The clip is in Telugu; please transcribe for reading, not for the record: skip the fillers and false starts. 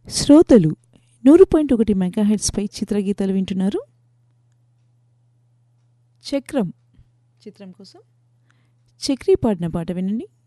శ్రోతలు 100.1 మెగాహెర్ట్జ్పై చిత్రగీతాలు వింటున్నారు. చక్రం చిత్రం కోసం చక్రీ పాడిన పాట వినండి.